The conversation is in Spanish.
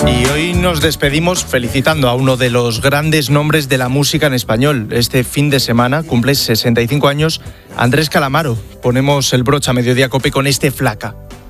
Y hoy nos despedimos felicitando a uno de los grandes nombres de la música en español. Este fin de semana cumple 65 años Andrés Calamaro. Ponemos el broche a Mediodía Cope con este Flaca.